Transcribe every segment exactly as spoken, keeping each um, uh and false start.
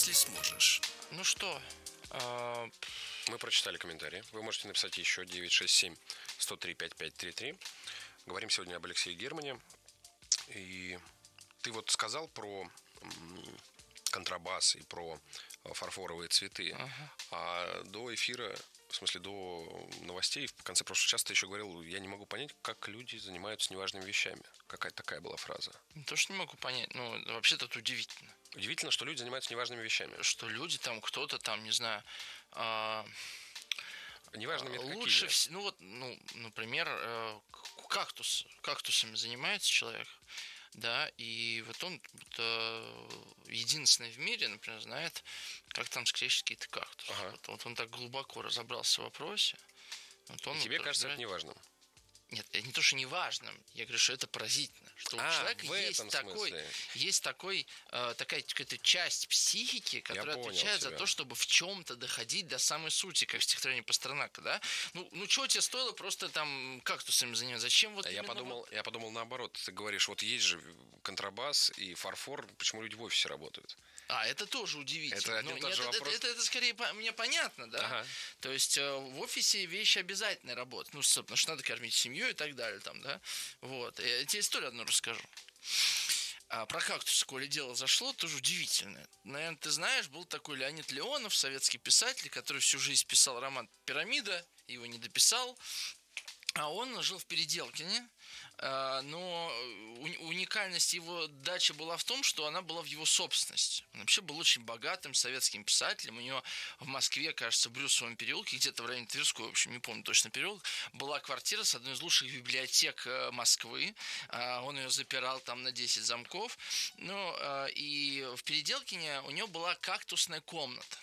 если сможешь. Ну что, а, Мы прочитали комментарии. Вы можете написать еще девять шесть семь сто три пятьдесят пять тридцать три. Говорим сегодня об Алексее Германе. И ты вот сказал про м, контрабас и про фарфоровые цветы. ага. А до эфира, в смысле до новостей, в конце прошлого часа ты еще говорил, я не могу понять, как люди занимаются неважными вещами. Какая-то такая была фраза. Не то, что не могу понять, ну, вообще-то это удивительно, Удивительно, что люди занимаются неважными вещами. что люди там, кто-то там, не знаю, а, Неважными это лучше, какие? вс- ну вот, ну, например, э, к- кактус, кактусами занимается человек, да, и вот он вот, э, единственный в мире, например, знает, как там скрещивать какие-то кактусы. Ага. Вот, вот он так глубоко разобрался в вопросе. Вот он И тебе вот кажется это разбирает- неважным? Нет, это не то, что неважным, я говорю, что это поразительно, что у А, человека в есть этом такой, смысле. есть такой, э, такая какая-то часть психики, которая понял отвечает за тебя. то, чтобы в чем-то доходить до самой сути, как в стихотворении Пастернака, да? Ну, ну что тебе стоило просто там кактусами заниматься? Зачем вот А я именно подумал, вот- я подумал наоборот. Ты говоришь, вот есть же контрабас и фарфор, почему люди в офисе работают? А, это тоже удивительно. Это один Ну, и тот нет, же это, вопрос. это- это скорее по- мне понятно, да? Ага. То есть э, в офисе вещи обязательной работы. Ну, собственно, потому что надо кормить семью и так далее, там, да? Вот. Я тебе историю одну расскажу. А про кактус, коли дело зашло, тоже удивительно. Наверное, ты знаешь, был такой Леонид Леонов, советский писатель, который всю жизнь писал роман «Пирамида», его не дописал. А он жил в Переделкине, а, но у- уникальность его дачи была в том, что она была в его собственности. Он вообще был очень богатым советским писателем. У него в Москве, кажется, в Брюсовом переулке, где-то в районе Тверской, в общем, не помню точно переулок, была квартира с одной из лучших библиотек э, Москвы. А, Он ее запирал там на десять замков. Ну, а, и в Переделкине у него была кактусная комната.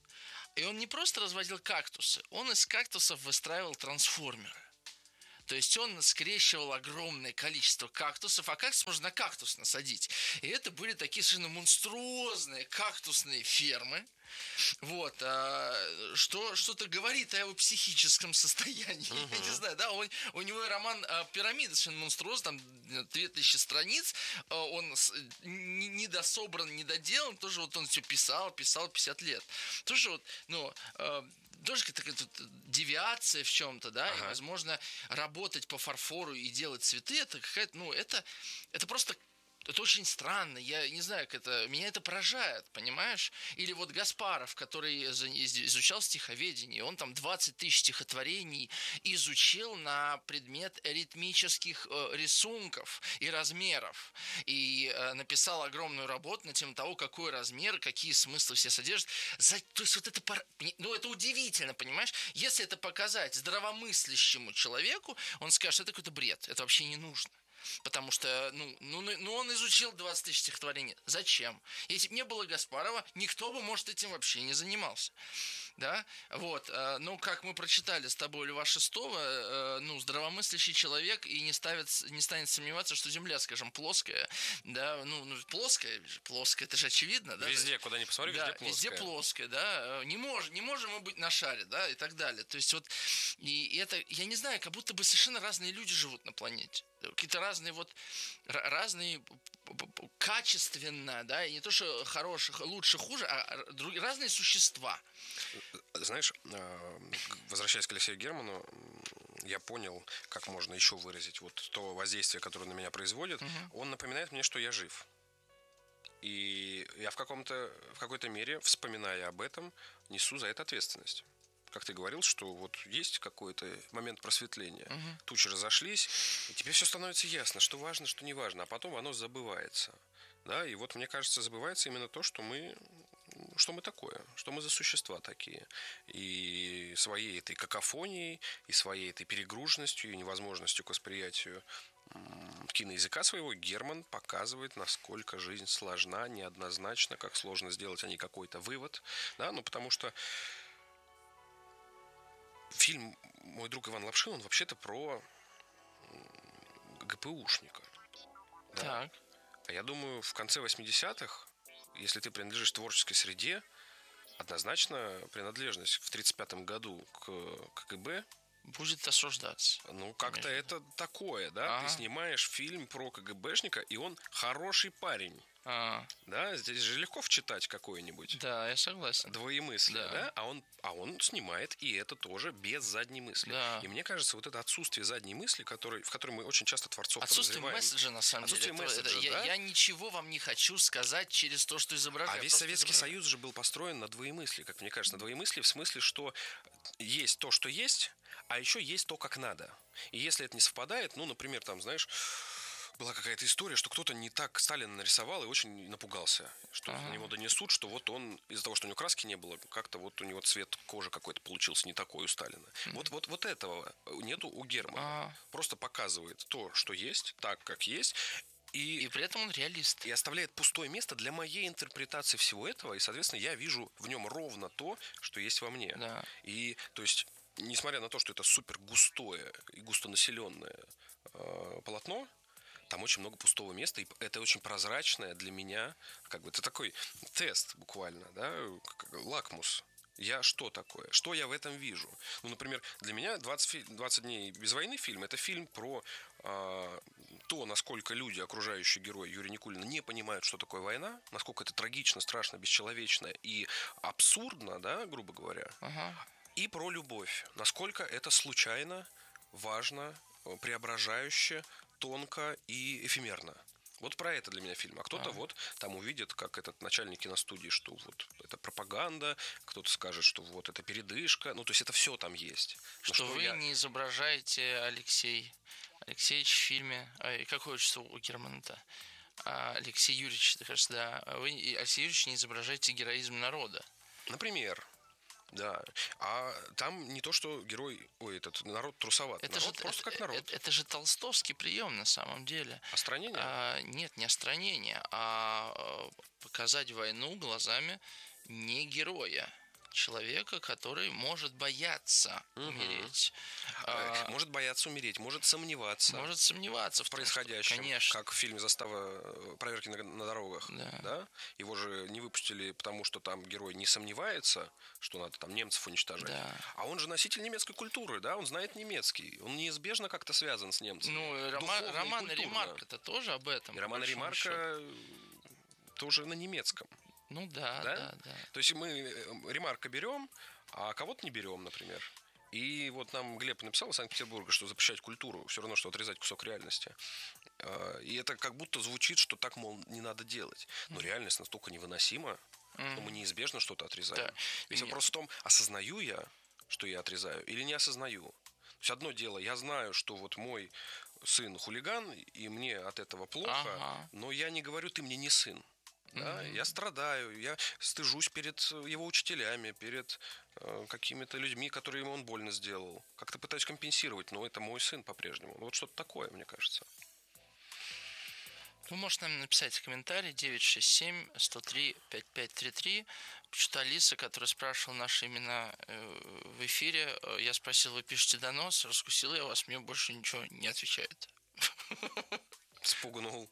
И он не просто разводил кактусы, он из кактусов выстраивал трансформеры. То есть он скрещивал огромное количество кактусов, а кактус можно на кактус насадить. И это были такие совершенно монструозные кактусные фермы. Вот, а, что что-то говорит о его психическом состоянии. Я не знаю, да, он, у него роман а, «Пирамида» совершенно монструоз, там две тысячи страниц, а, он с- не, недособран, недоделан, тоже вот он все писал, писал пятьдесят лет. Тоже вот, ну, а, тоже какая-то тут девиация в чем-то, да, и, Ага. возможно, работать по фарфору и делать цветы, это какая-то, ну, это, это просто это очень странно, я не знаю, как это, меня это поражает, понимаешь? Или вот Гаспаров, который за- из- изучал стиховедение, он там двадцать тысяч стихотворений изучил на предмет аритмических э, рисунков и размеров. И э, написал огромную работу на тему того, какой размер, какие смыслы все содержат. За- то есть вот это, пор- ну, это удивительно, понимаешь? Если это показать здравомыслящему человеку, он скажет, что это какой-то бред, это вообще не нужно. Потому что, ну, ну, ну, ну, он изучил двадцать тысяч стихотворений. Зачем? Если бы не было Гаспарова, никто бы, может, этим вообще не занимался. Да? Вот. э, Ну, как мы прочитали с тобой Льва Шестого, э, ну, здравомыслящий человек и не, ставит, не станет сомневаться, что Земля, скажем, плоская. Да? Ну, ну плоская, плоская, это же очевидно. Да? Везде, куда ни посмотри, Да, везде плоское. везде плоское, да. Не, мож, не можем мы быть на шаре, да, и так далее. То есть вот, и, и это, я не знаю, как будто бы совершенно разные люди живут на планете. Какие-то разные вот, ра- разные п- п- п- качественно, да, и не то, что хороших, лучше, хуже, а р- друг- разные существа. Знаешь, э, возвращаясь к Алексею Герману, м, я понял, как можно еще выразить вот то воздействие, которое на меня производит. Он напоминает мне, что я жив. И я в, каком-то, в какой-то мере, вспоминая об этом, несу за это ответственность. Как ты говорил, что вот есть какой-то момент просветления. Тучи разошлись, и тебе все становится ясно, что важно, что не важно, а потом оно забывается. Да, и вот, мне кажется, забывается именно то, что мы, что мы такое, что мы за существа такие. И своей этой какофонией, и своей этой перегруженностью, и невозможностью к восприятию м, киноязыка своего Герман показывает, насколько жизнь сложна, неоднозначна, как сложно сделать о ней какой-то вывод. Да, ну, потому что фильм «Мой друг Иван Лапшин», он вообще-то про ГПУшника. Да. Так. А я думаю, в конце восьмидесятых, если ты принадлежишь творческой среде, однозначно принадлежность в тридцать пятом году к КГБ будет осуждаться. Ну, как-то Конечно. это такое, да? Ага. Ты снимаешь фильм про КГБшника, и он хороший парень. А, Да, здесь же легко вчитать какое-нибудь да, я согласен. двоемыслие, Да. да? А он, а он снимает, и это тоже без задней мысли. Да. И мне кажется, вот это отсутствие задней мысли, который, в которой мы очень часто творцов Отсутствие подозреваем. месседжа, на самом Отсутствие деле. Это- это- месседжа, я, да? я ничего вам не хочу сказать через то, что изображаю. А я весь просто Советский изображаю. Союз же был построен на двоемыслии, как мне кажется. На двоемыслии в смысле, что есть то, что есть, а еще есть то, как надо. И если это не совпадает, ну, например, там, знаешь, была какая-то история, что кто-то не так Сталина нарисовал и очень напугался, что Ага. на него донесут, что вот он, из-за того, что у него краски не было, как-то вот у него цвет кожи какой-то получился не такой у Сталина. Вот, вот, вот этого нету у Германа. Ага. Просто показывает то, что есть, так, как есть, и, И при этом он реалист. и оставляет пустое место для моей интерпретации всего этого, и, соответственно, я вижу в нем ровно то, что есть во мне. Да. И, то есть, несмотря на то, что это супер густое и густонаселенное э, полотно, там очень много пустого места, и это очень прозрачное для меня, как бы, это такой тест буквально, да, как лакмус. Я что такое? Что я в этом вижу? Ну, например, для меня двадцать, двадцать дней без войны фильм – это фильм про э, то, насколько люди, окружающие героя Юрия Никулина, не понимают, что такое война, насколько это трагично, страшно, бесчеловечно и абсурдно, да, грубо говоря, Ага. и про любовь. Насколько это случайно, важно, преображающе, тонко и эфемерно. Вот про это для меня фильм. А кто-то А. вот там увидит, как этот начальник киностудии, что вот это пропаганда, кто-то скажет, что вот это передышка. Ну, то есть это все там есть. Но Что вы я- не изображаете Алексей Алексеевич в фильме. Ой, какое отчество у Германа-то? А, Алексей Юрьевич, ты кажется, да. Вы, и Алексей Юрьевич, не изображаете героизм народа. Например, да. А там не то, что герой, ой, этот народ трусоват. Это народ же, просто это, как народ. это- это же толстовский прием на самом деле. Остранение? А, нет, не остранение, а а, показать войну глазами не героя. Человека, который может бояться Мгм. умереть. Э, А, Может бояться умереть, может сомневаться. может сомневаться в том, что- происходящем, Конечно. как в фильме «Застава. э, Проверки на, на дорогах». Да. Его же не выпустили, потому что там герой не сомневается, что надо там немцев уничтожать. Да. А он же носитель немецкой культуры, да, он знает немецкий. Он неизбежно как-то связан с немцами. Ну, и Духовно роман, и роман культурно. Ремарк это тоже об этом. И по роман большому Ремарка счету. э, тоже на немецком. Ну да, Да? да, да. То есть мы э, Ремарка берем, а кого-то не берем, например. И вот нам Глеб написал из Санкт-Петербурга, что запрещать культуру все равно, что отрезать кусок реальности. Э, И это как будто звучит, что так, мол, не надо делать. Но реальность настолько невыносима, что мы неизбежно что-то отрезаем. Да. Весь Нет. вопрос в том, осознаю я, что я отрезаю, или не осознаю. То есть одно дело, я знаю, что вот мой сын хулиган, и мне от этого плохо, Ага. но я не говорю, ты мне не сын. Да? Я страдаю, я стыжусь перед его учителями, перед э, какими-то людьми, которые ему он больно сделал. Как-то пытаюсь компенсировать, но это мой сын по-прежнему. Вот что-то такое, мне кажется. Вы можете нам написать в комментарии девять шесть семь сто три пять пять три три. Что-то Алиса, которая спрашивала наши имена э, в эфире, э, я спросил, вы пишете донос, раскусил я вас, мне больше ничего не отвечает. Спугнул.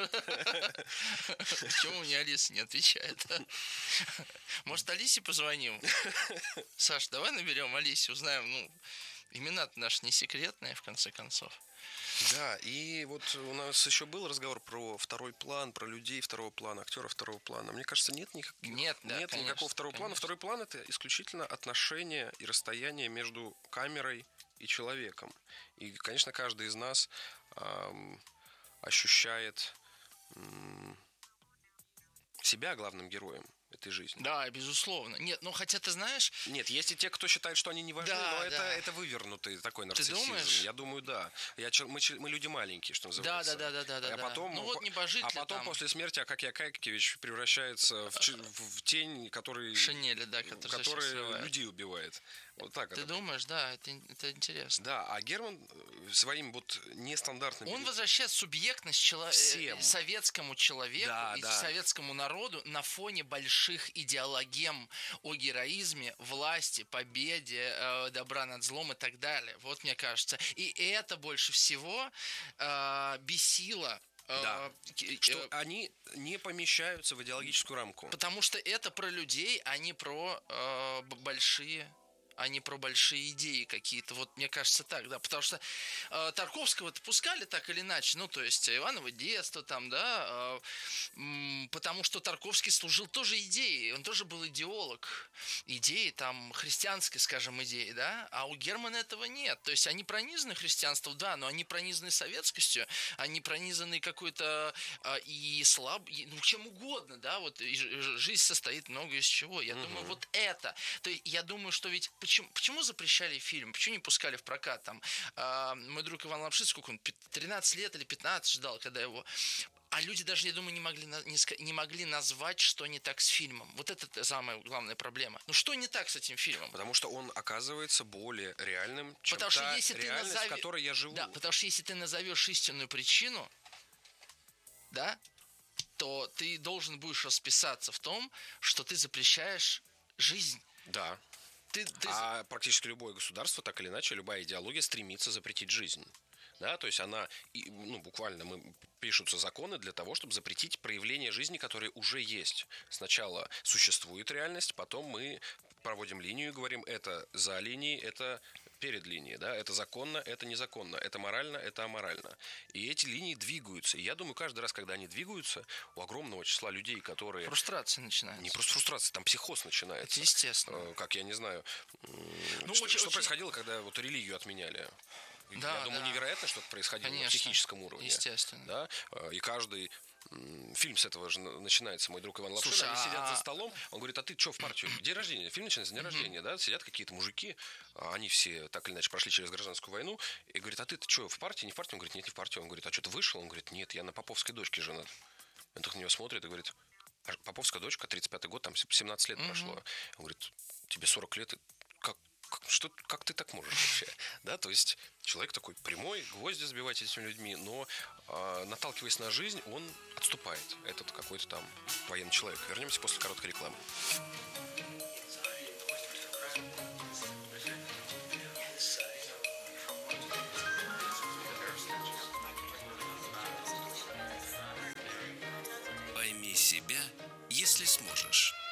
Почему мне Алиса не отвечает? а? Может, Алисе позвоним? Саш, давай наберем Алисе, узнаем, ну, имена-то наши не секретные, в конце концов. Да, и вот у нас еще был разговор про второй план, про людей второго плана, актеров второго плана. Мне кажется, нет никаких, Нет, да, нет конечно, никакого второго плана. конечно. Второй план – это исключительно отношение и расстояние между камерой и человеком. И, конечно, каждый из нас ам, ощущает м, себя главным героем этой жизни. Да, безусловно. Нет, ну хотя ты знаешь, Нет, есть и те, кто считает, что они не важны, Да, но это, да. это вывернутый такой нарциссизм. думаешь? Я думаю, да. Я, чел- мы, чел- мы люди маленькие, что называется. да, да, да, да, А да. потом, Ну вот небожители а потом там. после смерти Акакий Акакиевич превращается в, ч- в- в тень, который, Шинели, да, которые который срывают. людей убивает. Вот так Ты это. думаешь, да, это, это интересно. Да, а Герман э, своим вот нестандартным... Он пере- возвращает субъектность чело- э, Всем. советскому человеку Да, и да. советскому народу на фоне больших идеологем о героизме, власти, победе, э, добра над злом и так далее. Вот мне кажется. И это больше всего э, бесило. э, Да. к- э, Что они не помещаются в идеологическую рамку. Потому что это про людей, а не про э, б- большие а не про большие идеи какие-то. Вот мне кажется так, да, потому что э, Тарковского-то пускали так или иначе, ну, то есть Иваново детство там, да, э, м, потому что Тарковский служил тоже идеей, он тоже был идеолог идеи, там, христианской, скажем, идеи, да, а у Германа этого нет, то есть они пронизаны христианством, да, но они пронизаны советскостью, они пронизаны какой-то э, и слаб, и, ну, чем угодно, да, вот и ж- жизнь состоит много из чего, я Мгм. думаю, вот это, то есть я думаю, что ведь, почему, почему запрещали фильм, почему не пускали в прокат, там, э, мой друг Иван Лапшин, сколько он, пи- тринадцать лет или пятнадцать ждал, когда его... А люди даже, я думаю, не могли, на- не, ска- не могли назвать, что не так с фильмом. Вот это самая главная проблема. Ну что не так с этим фильмом? Потому что он оказывается более реальным, чем Потому что та если ты реальность, назове- в которой я живу. Да, потому что если ты назовешь истинную причину, да, то ты должен будешь расписаться в том, что ты запрещаешь жизнь. Да. Ты, ты... А практически любое государство, так или иначе, любая идеология стремится запретить жизнь. Да, то есть она, и, ну, буквально мы, пишутся законы для того, чтобы запретить проявление жизни, которые уже есть. Сначала существует реальность, потом мы проводим линию и говорим, это за линией, это перед линией, да, это законно, это незаконно, это морально, это аморально. И эти линии двигаются. И я думаю, каждый раз, когда они двигаются, у огромного числа людей, которые... Фрустрация начинается. Не просто фрустрация, там психоз начинается. Это естественно. Э, Как, я не знаю, Ну, что, очень- что очень- происходило, когда вот религию отменяли. Да, Я думаю, да. невероятно что-то происходило Конечно. на психическом уровне. Естественно. Да? Э, И каждый м, фильм с этого же на- начинается. Мой друг Иван Лапшин, Слушай, они а- сидят за а- столом, он говорит, а ты что в партию? День рождения. Фильм начинается с дня рождения, да? Сидят какие-то мужики, а они все так или иначе прошли через гражданскую войну, и говорит, а ты что, в партии, не в партии? Он говорит, нет, не в партии. Он говорит, а что, ты вышел? Он говорит, нет, я на поповской дочке женат. Он так на него смотрит и говорит, а поповская дочка, тридцать пятый год, там семнадцать лет прошло. Он говорит, тебе сорок лет, и как, как, что, как ты так можешь вообще? Да, то есть человек такой прямой, гвозди забивать этими людьми, но а, наталкиваясь на жизнь, он отступает. Этот какой-то там военный человек. Вернемся после короткой рекламы. Пойми себя, если сможешь.